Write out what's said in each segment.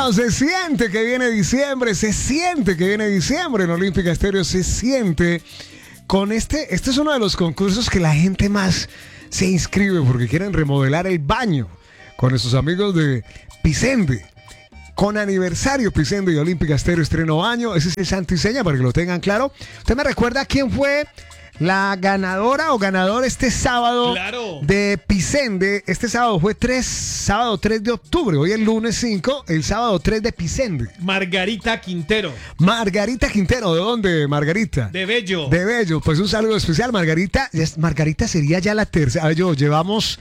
Bueno, se siente que viene diciembre, en Olímpica Estéreo, se siente con este es uno de los concursos que la gente más se inscribe porque quieren remodelar el baño con nuestros amigos de Pisende. Con aniversario Pisende y Olímpica Estéreo estreno baño, ese es el santo y seña para que lo tengan claro. ¿Usted me recuerda quién fue la ganadora o ganador este sábado de Pisende? Este sábado fue sábado 3 de octubre, hoy el lunes 5, el sábado 3 de Pisende. Margarita Quintero. Margarita Quintero, ¿de dónde, Margarita? De Bello. De Bello, pues un saludo especial, Margarita. Margarita sería ya la tercera. Llevamos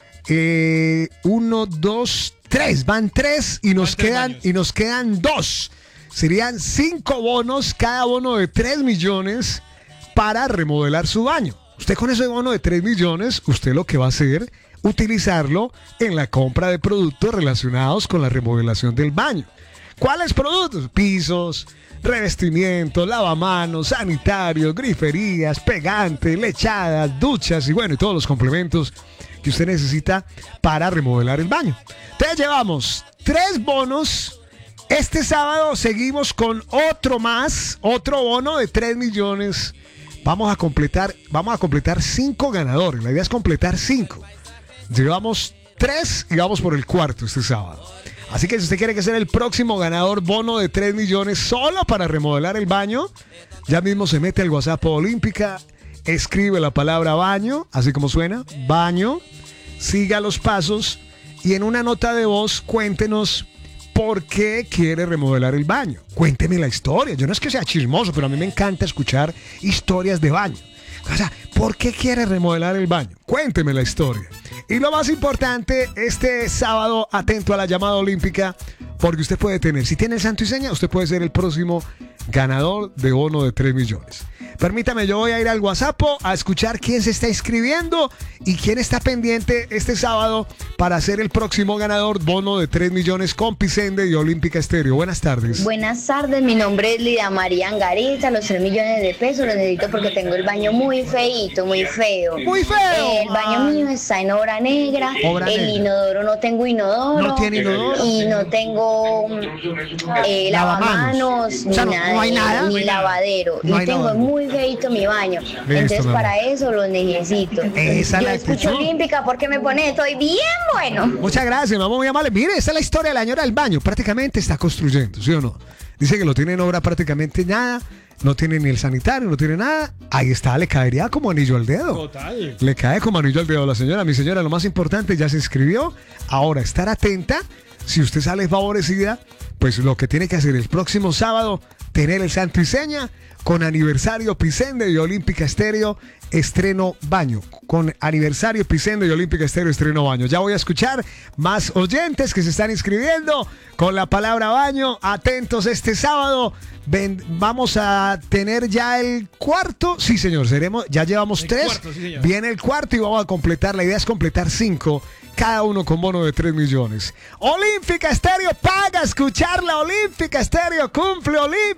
1, 2, 3, van 3 y nos quedan 2. Serían 5 bonos, cada bono de 3 millones para remodelar su baño. Usted con ese bono de 3 millones, usted lo que va a hacer, utilizarlo en la compra de productos relacionados con la remodelación del baño. ¿Cuáles productos? Pisos, revestimientos, lavamanos, sanitarios, griferías, pegantes, lechadas, duchas y bueno, y todos los complementos que usted necesita para remodelar el baño. Entonces llevamos 3 bonos. Este sábado seguimos con otro bono de 3 millones. Vamos a completar 5 ganadores. La idea es completar 5. Llevamos 3 y vamos por el cuarto este sábado. Así que si usted quiere que sea el próximo ganador, bono de 3 millones solo para remodelar el baño, ya mismo se mete al WhatsApp Olímpica, escribe la palabra baño, así como suena, baño, siga los pasos y en una nota de voz cuéntenos por qué quiere remodelar el baño. Cuénteme la historia. Yo no es que sea chismoso, pero a mí me encanta escuchar historias de baño. O sea, ¿por qué quiere remodelar el baño? Cuénteme la historia. Y lo más importante, este sábado, atento a la llamada olímpica, porque usted puede tener, si tiene el santo y seña, usted puede ser el próximo ganador de bono de 3 millones. Permítame, yo voy a ir al WhatsApp a escuchar quién se está inscribiendo y quién está pendiente este sábado para ser el próximo ganador bono de 3 millones con Pisende y Olímpica Estéreo. Buenas tardes. Buenas tardes, mi nombre es Lidia María Angarita. Los 3 millones de pesos los necesito porque tengo el baño muy feíto, muy feo. ¡Muy feo! El baño mío está en obra negra. Inodoro, no tengo inodoro. ¿No tiene inodoro? Y no tengo lavamanos, o sea, ni no hay nada. Ni lavadero. No hay y tengo lavadero. muy feíto mi baño. Entonces para eso lo necesito. Esa Yo la escucho actitud. Olímpica porque me pone, estoy bien bueno. Muchas gracias, mamá, muy amable. Mire, esta es la historia de la señora del baño. Prácticamente está construyendo, ¿sí o no? Dice que lo tiene en obra prácticamente nada. No tiene ni el sanitario, no tiene nada. Ahí está, le caería como anillo al dedo. Total. Le cae como anillo al dedo a la señora. Mi señora, lo más importante, ya se inscribió. Ahora, estar atenta. Si usted sale favorecida, pues lo que tiene que hacer el próximo sábado, tener el santo y seña con aniversario Pisende y Olímpica Estéreo estreno baño. Con aniversario Pisende y Olímpica Estéreo estreno baño. Ya voy a escuchar más oyentes que se están inscribiendo con la palabra baño. Atentos este sábado. Vamos a tener ya el cuarto. Sí, señor, ya llevamos 3. Sí, viene el cuarto y vamos a completar. La idea es completar 5. Cada uno con bono de 3 millones. Olímpica Estéreo paga escucharla. Olímpica Estéreo cumple. Olímpica.